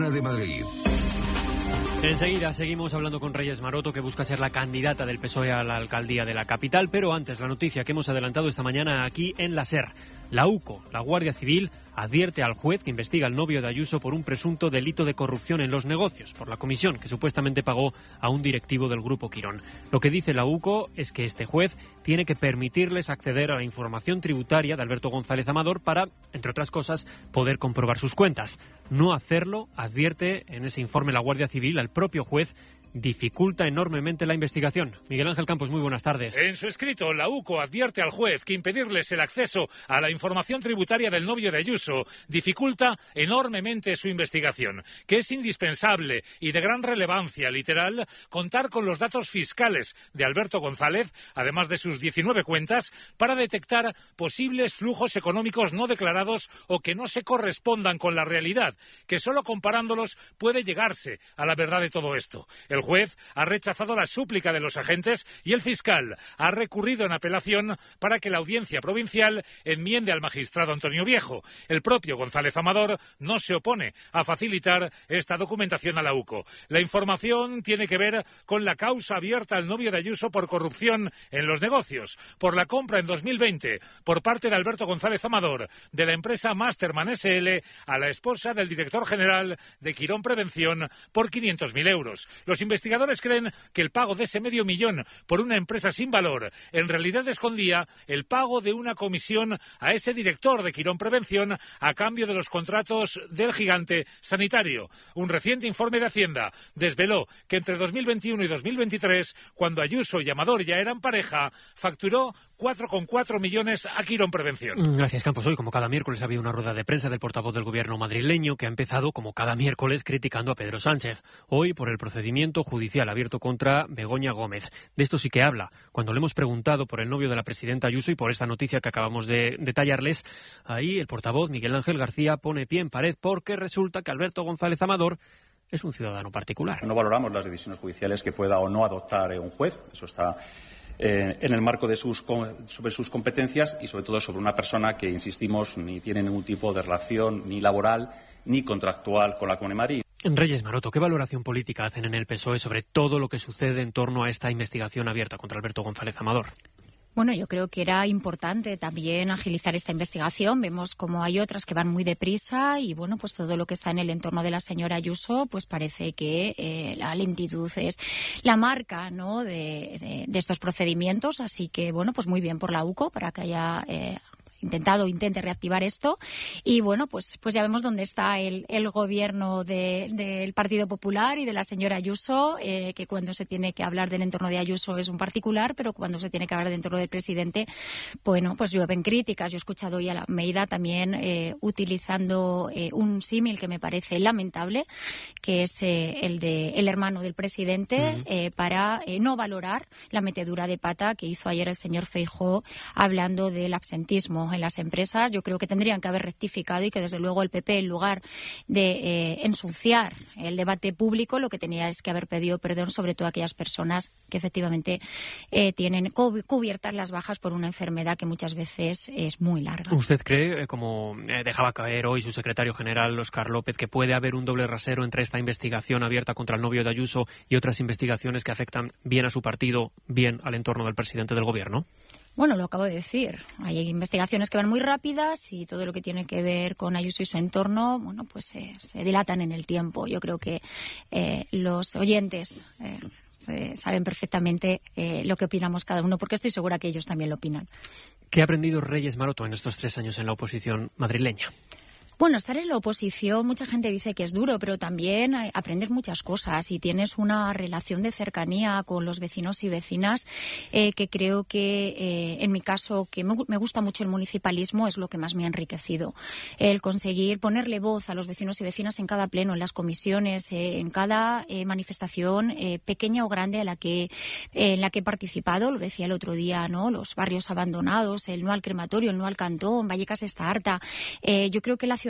de Madrid. Enseguida seguimos hablando con Reyes Maroto, que busca ser la candidata del PSOE a la alcaldía de la capital, pero antes la noticia que hemos adelantado esta mañana aquí en la SER. La UCO, la Guardia Civil, advierte al juez que investiga al novio de Ayuso por un presunto delito de corrupción en los negocios, por la comisión que supuestamente pagó a un directivo del Grupo Quirón. Lo que dice la UCO es que este juez tiene que permitirles acceder a la información tributaria de Alberto González Amador para, entre otras cosas, poder comprobar sus cuentas. No hacerlo, advierte en ese informe la Guardia Civil al propio juez, dificulta enormemente la investigación. Miguel Ángel Campos, muy buenas tardes. En su escrito, la UCO advierte al juez que impedirles el acceso a la información tributaria del novio de Ayuso dificulta enormemente su investigación, que es indispensable y de gran relevancia, literal, contar con los datos fiscales de Alberto González, además de sus 19 cuentas, para detectar posibles flujos económicos no declarados o que no se correspondan con la realidad, que solo comparándolos puede llegarse a la verdad de todo esto. El juez ha rechazado la súplica de los agentes y el fiscal ha recurrido en apelación para que la audiencia provincial enmiende al magistrado Antonio Viejo. El propio González Amador no se opone a facilitar esta documentación a la UCO. La información tiene que ver con la causa abierta al novio de Ayuso por corrupción en los negocios, por la compra en 2020 por parte de Alberto González Amador de la empresa Masterman SL a la esposa del director general de Quirón Prevención por 500.000 euros. Los investigadores creen que el pago de ese $500.000 por una empresa sin valor en realidad escondía el pago de una comisión a ese director de Quirón Prevención a cambio de los contratos del gigante sanitario. Un reciente informe de Hacienda desveló que entre 2021 y 2023, cuando Ayuso y Amador ya eran pareja, facturó 4,4 millones a Quirón Prevención. Gracias, Campos. Hoy, como cada miércoles, había una rueda de prensa del portavoz del gobierno madrileño que ha empezado, como cada miércoles, criticando a Pedro Sánchez. Hoy, por el procedimiento judicial abierto contra Begoña Gómez. De esto sí que habla. Cuando le hemos preguntado por el novio de la presidenta Ayuso y por esta noticia que acabamos de detallarles, ahí el portavoz, Miguel Ángel García, pone pie en pared porque resulta que Alberto González Amador es un ciudadano particular. No valoramos las decisiones judiciales que pueda o no adoptar un juez. Eso está en el marco de sobre sus competencias y, sobre todo, sobre una persona que, insistimos, ni tiene ningún tipo de relación ni laboral ni contractual con la Comunidad de Madrid. Reyes Maroto, ¿qué valoración política hacen en el PSOE sobre todo lo que sucede en torno a esta investigación abierta contra Alberto González Amador? Bueno, yo creo que era importante también agilizar esta investigación. Vemos como hay otras que van muy deprisa y, bueno, pues todo lo que está en el entorno de la señora Ayuso, pues parece que la lentitud es la marca, ¿no?, de estos procedimientos. Así que, bueno, pues muy bien por la UCO para que haya intente reactivar esto y bueno, pues ya vemos dónde está el gobierno del Partido Popular y de la señora Ayuso, que cuando se tiene que hablar del entorno de Ayuso es un particular, pero cuando se tiene que hablar del entorno del presidente, bueno, pues llueven críticas. Yo he escuchado hoy a la Almeida también utilizando un símil que me parece lamentable, que es el hermano del presidente, para no valorar la metedura de pata que hizo ayer el señor Feijóo hablando del absentismo en las empresas. Yo creo que tendrían que haber rectificado y que desde luego el PP, en lugar de ensuciar el debate público, lo que tenía es que haber pedido perdón sobre todo a aquellas personas que efectivamente tienen cubiertas las bajas por una enfermedad que muchas veces es muy larga. ¿Usted cree, como dejaba caer hoy su secretario general, Óscar López, que puede haber un doble rasero entre esta investigación abierta contra el novio de Ayuso y otras investigaciones que afectan bien a su partido, bien al entorno del presidente del gobierno? Bueno, lo acabo de decir. Hay investigaciones que van muy rápidas y todo lo que tiene que ver con Ayuso y su entorno, bueno, pues se dilatan en el tiempo. Yo creo que los oyentes saben perfectamente lo que opinamos cada uno, porque estoy segura que ellos también lo opinan. ¿Qué ha aprendido Reyes Maroto en estos 3 años en la oposición madrileña? Bueno, estar en la oposición, mucha gente dice que es duro, pero también aprendes muchas cosas y tienes una relación de cercanía con los vecinos y vecinas que creo que, en mi caso, que me gusta mucho el municipalismo, es lo que más me ha enriquecido. El conseguir ponerle voz a los vecinos y vecinas en cada pleno, en las comisiones, en cada manifestación, pequeña o grande, en la que he participado. Lo decía el otro día, ¿no? Los barrios abandonados, el no al crematorio, el no al cantón, Vallecas está harta. Yo creo que la ciudadanía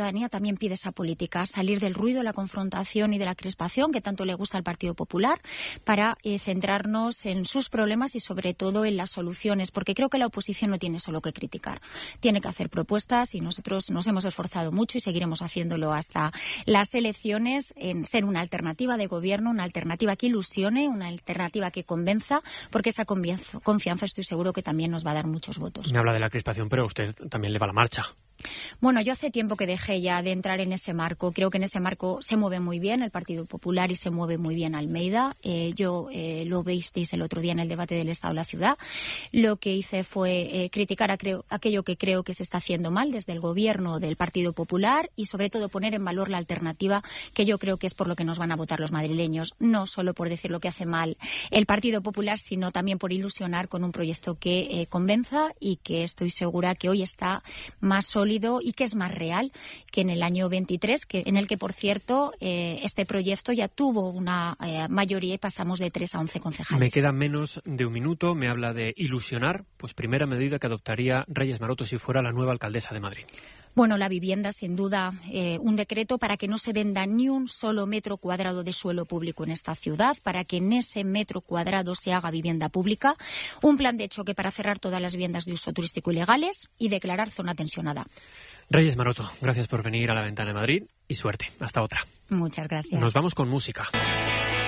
ciudadanía también pide esa política, salir del ruido, la confrontación y de la crispación que tanto le gusta al Partido Popular, para centrarnos en sus problemas y sobre todo en las soluciones, porque creo que la oposición no tiene solo que criticar, tiene que hacer propuestas, y nosotros nos hemos esforzado mucho y seguiremos haciéndolo hasta las elecciones en ser una alternativa de gobierno, una alternativa que ilusione, una alternativa que convenza, porque esa confianza estoy seguro que también nos va a dar muchos votos. Me habla de la crispación, pero a usted también le va la marcha. Bueno, yo hace tiempo que dejé ya de entrar en ese marco. Creo que en ese marco se mueve muy bien el Partido Popular y se mueve muy bien Almeida. Lo visteis el otro día en el debate del Estado de la Ciudad. Lo que hice fue criticar aquello que creo que se está haciendo mal desde el Gobierno del Partido Popular y sobre todo poner en valor la alternativa, que yo creo que es por lo que nos van a votar los madrileños. No solo por decir lo que hace mal el Partido Popular, sino también por ilusionar con un proyecto que convenza y que estoy segura que hoy está más sólido y que es más real que en el año 23, en el que, por cierto, este proyecto ya tuvo una mayoría y pasamos de 3 a 11 concejales. Me queda menos de un minuto. Me habla de ilusionar. Pues primera medida que adoptaría Reyes Maroto si fuera la nueva alcaldesa de Madrid. Bueno, la vivienda, sin duda, un decreto para que no se venda ni un solo metro cuadrado de suelo público en esta ciudad, para que en ese metro cuadrado se haga vivienda pública, un plan de choque para cerrar todas las viviendas de uso turístico ilegales y declarar zona tensionada. Reyes Maroto, gracias por venir a La Ventana de Madrid y suerte. Hasta otra. Muchas gracias. Nos vamos con música.